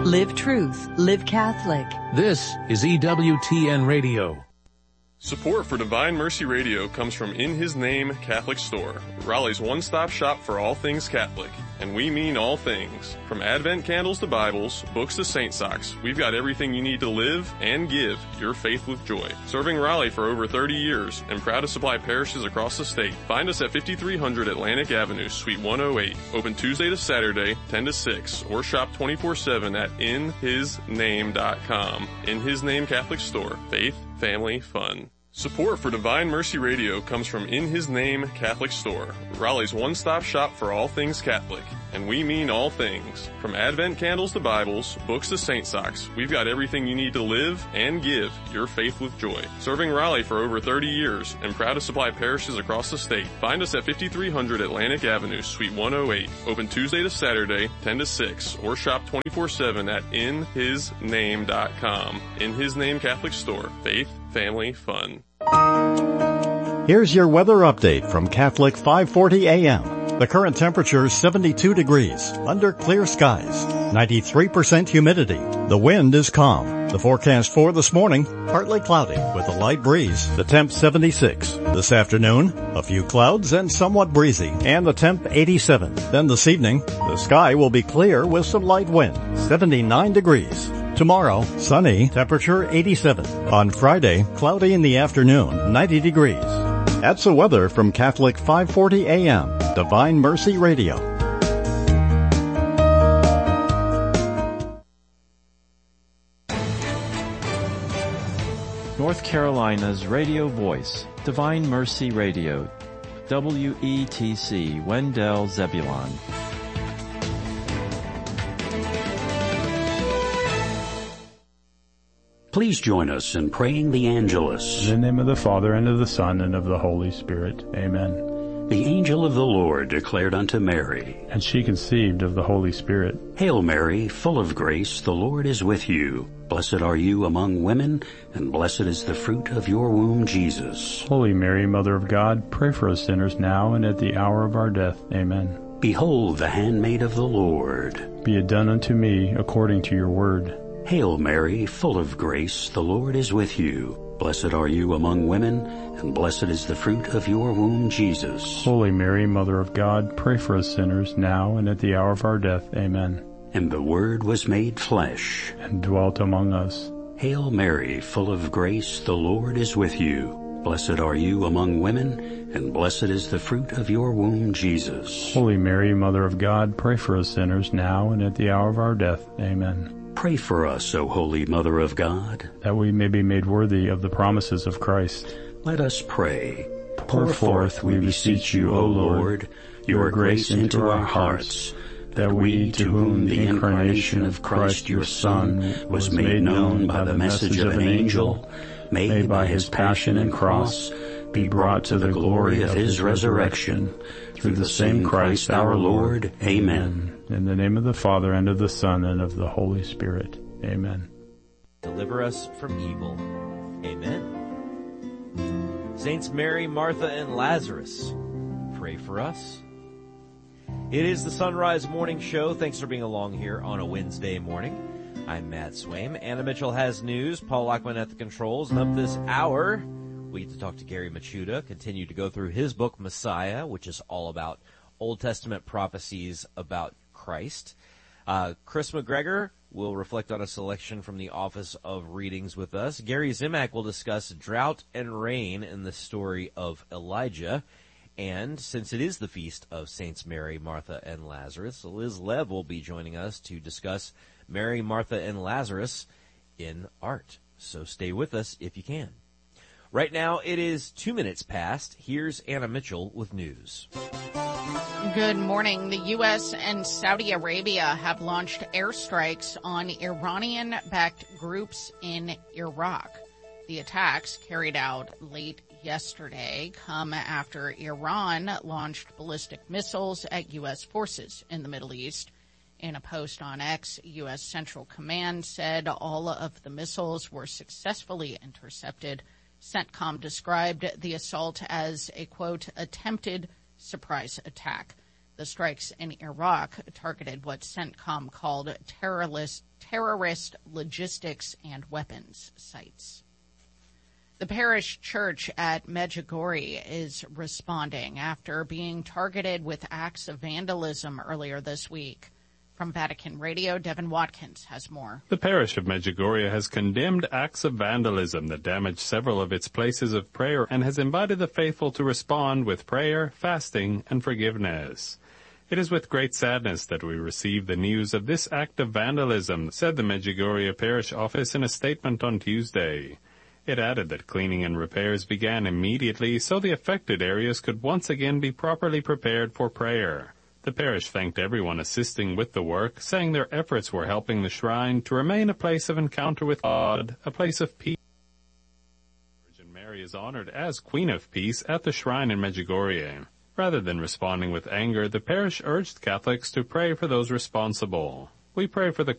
Live truth. Live Catholic. This is EWTN Radio. Support for Divine Mercy Radio comes from In His Name Catholic Store, Raleigh's one-stop shop for all things Catholic. And we mean all things. From Advent candles to Bibles, books to saint socks, we've got everything you need to live and give your faith with joy. Serving Raleigh for over 30 years and proud to supply parishes across the state. Find us at 5300 Atlantic Avenue, Suite 108. Open Tuesday to Saturday, 10 to 6, or shop 24/7 at inhisname.com. In His Name Catholic Store. Faith, family, fun. Support for Divine Mercy Radio comes from In His Name Catholic Store, Raleigh's one-stop shop for all things Catholic. And we mean all things. From Advent candles to Bibles, books to saint socks, we've got everything you need to live and give your faith with joy. Serving Raleigh for over 30 years and proud to supply parishes across the state. Find us at 5300 Atlantic Avenue, Suite 108. Open Tuesday to Saturday, 10 to 6, or shop 24/7 at inhisname.com. In His Name Catholic Store. Faith, family, fun. Here's your weather update from Catholic 540 AM. The current temperature is 72 degrees, under clear skies, 93% humidity. The wind is calm. The forecast for this morning, partly cloudy with a light breeze. The temp 76. This afternoon, a few clouds and somewhat breezy, and the temp 87. Then this evening, the sky will be clear with some light wind, 79 degrees. Tomorrow, sunny, temperature 87. On Friday, cloudy in the afternoon, 90 degrees. That's the weather from Catholic 540 AM, Divine Mercy Radio. North Carolina's radio voice, Divine Mercy Radio, WETC, Wendell, Zebulon. Please join us in praying the Angelus. In the name of the Father, and of the Son, and of the Holy Spirit. Amen. The angel of the Lord declared unto Mary, and she conceived of the Holy Spirit. Hail Mary, full of grace, the Lord is with you. Blessed are you among women, and blessed is the fruit of your womb, Jesus. Holy Mary, Mother of God, pray for us sinners now and at the hour of our death. Amen. Behold the handmaid of the Lord. Be it done unto me according to your word. Hail Mary, full of grace, the Lord is with you. Blessed are you among women, and blessed is the fruit of your womb, Jesus. Holy Mary, Mother of God, pray for us sinners now and at the hour of our death. Amen. And the Word was made flesh, and dwelt among us. Hail Mary, full of grace, the Lord is with you. Blessed are you among women, and blessed is the fruit of your womb, Jesus. Holy Mary, Mother of God, pray for us sinners now and at the hour of our death. Amen. Pray for us, O Holy Mother of God, that we may be made worthy of the promises of Christ. Let us pray. Pour forth, we beseech you, O Lord, your grace into our hearts, that we, to whom the incarnation of Christ your Son was made known by the message of an angel, may by his passion and cross be brought to the glory of his resurrection, through the same Christ our Lord. Amen. In the name of the Father, and of the Son, and of the Holy Spirit. Amen. Deliver us from evil. Amen. Saints Mary, Martha, and Lazarus, pray for us. It is the Sunrise Morning Show. Thanks for being along here on a Wednesday morning. I'm Matt Swaim. Anna Mitchell has news. Paul Lockman at the controls. And up this hour, we get to talk to Gary Machuda, continue to go through his book, Messiah, which is all about Old Testament prophecies about Christ. Chris McGregor will reflect on a selection from the Office of Readings with us. Gary Zimak will discuss drought and rain in the story of Elijah. And since it is the feast of Saints Mary, Martha, and Lazarus, Liz Lev will be joining us to discuss Mary, Martha, and Lazarus in art. So stay with us if you can. Right now, it is 2 minutes past. Here's Anna Mitchell with news. Good morning. The U.S. and Saudi Arabia have launched airstrikes on Iranian-backed groups in Iraq. The attacks, carried out late yesterday, come after Iran launched ballistic missiles at U.S. forces in the Middle East. In a post on X, U.S. Central Command said all of the missiles were successfully intercepted. CENTCOM described the assault as a, quote, attempted surprise attack. The strikes in Iraq targeted what CENTCOM called terrorist logistics and weapons sites. The parish church at Medjugorje is responding after being targeted with acts of vandalism earlier this week. From Vatican Radio, Devin Watkins has more. The parish of Medjugorje has condemned acts of vandalism that damaged several of its places of prayer and has invited the faithful to respond with prayer, fasting, and forgiveness. It is with great sadness that we receive the news of this act of vandalism, said the Medjugorje parish office in a statement on Tuesday. It added that cleaning and repairs began immediately so the affected areas could once again be properly prepared for prayer. The parish thanked everyone assisting with the work, saying their efforts were helping the shrine to remain a place of encounter with God, a place of peace. Virgin Mary is honored as Queen of Peace at the shrine in Medjugorje. Rather than responding with anger, the parish urged Catholics to pray for those responsible. We pray for the